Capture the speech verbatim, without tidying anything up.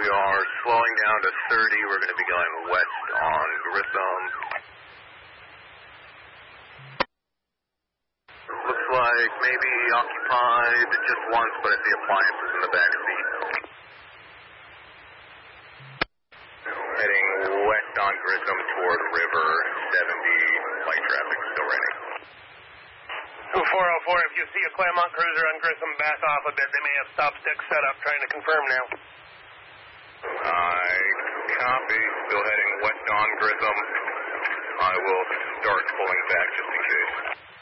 We are slowing down to thirty. We're going to be going west on Grissom. Looks like maybe occupied just once, but I see appliances in the back seat. Heading west on Grissom toward River seventy. Light traffic still running. four oh four, if you see a Claremont cruiser on Grissom, back off a bit. They may have stop stick set up, trying to confirm now. I copy. Still heading west on Grissom. I will start pulling back just in case.